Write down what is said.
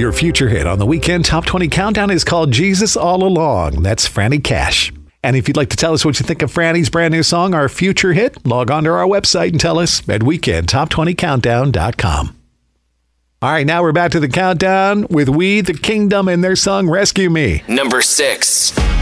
Your future hit on the Weekend Top 20 Countdown is called Jesus All Along. That's Franny Cash. And if you'd like to tell us what you think of Franny's brand new song, our future hit, log on to our website and tell us at weekendtop20countdown.com. All right, now we're back to the countdown with We the Kingdom and their song Rescue Me. Number 6.